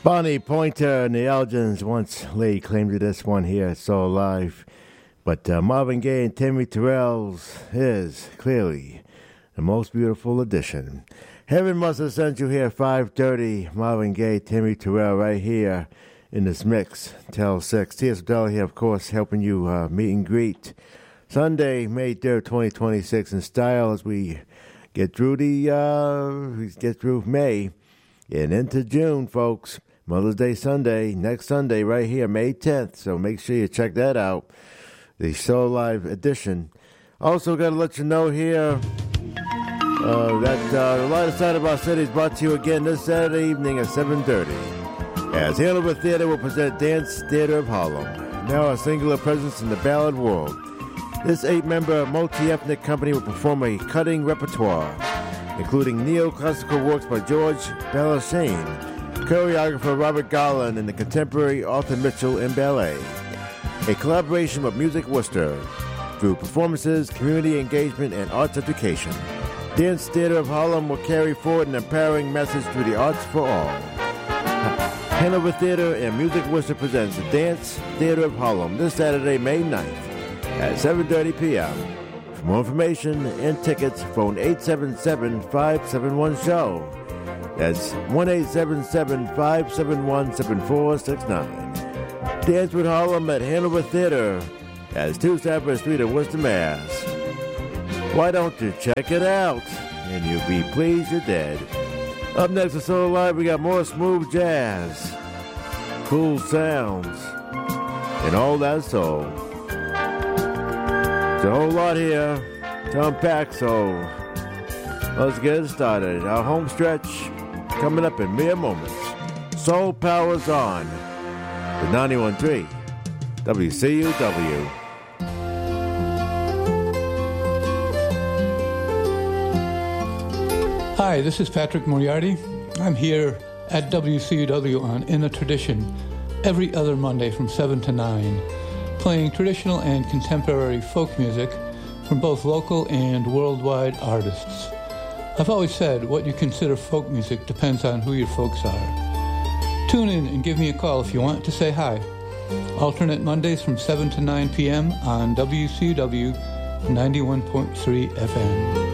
Bonnie Pointer and the Elgins once laid claim to this one here at Soul Live. But Marvin Gaye and Tammy Terrell's is clearly the most beautiful edition. Heaven must have sent you here at 5:30. Marvin Gaye, Tammy Terrell right here in this mix till 6. T.S. Dell here, of course, helping you meet and greet. Sunday, May 3rd, 2026 in style as we get through May and into June, folks. Mother's Day Sunday, next Sunday right here, May 10th. So make sure you check that out. The Soul Live edition. Also got to let you know here that the lighter side of our city is brought to you again this Saturday evening at 7:30. As Hanover Theater will present Dance Theater of Harlem, now a singular presence in the ballad world. This 8-member multi-ethnic company will perform a cutting repertoire, including neoclassical works by George Balashane, choreographer Robert Garland, and the contemporary Arthur Mitchell in ballet. A collaboration with Music Worcester through performances, community engagement, and arts education. Dance Theater of Harlem will carry forward an empowering message through the arts for all. Hanover Theater and Music Worcester presents the Dance Theater of Harlem this Saturday, May 9th at 7:30 p.m. For more information and tickets, phone 877-571-SHOW. That's 1-877-571-7469. Dance with Harlem at Hanover Theater as 2 Cypress Street in Worcester, Mass. Why don't you check it out? And you'll be pleased you're dead. Up next to Soul Live, we got more smooth jazz, cool sounds, and all that soul. It's a whole lot here to unpack, so let's get it started. Our home stretch coming up in mere moments. Soul Power's on the 91.3 WCUW. Hi, this is Patrick Moriarty. I'm here at WCUW on In a Tradition every other Monday from 7 to 9, playing traditional and contemporary folk music from both local and worldwide artists. I've always said what you consider folk music depends on who your folks are. Tune in and give me a call if you want to say hi. Alternate Mondays from 7 to 9 p.m. on WCW 91.3 FM.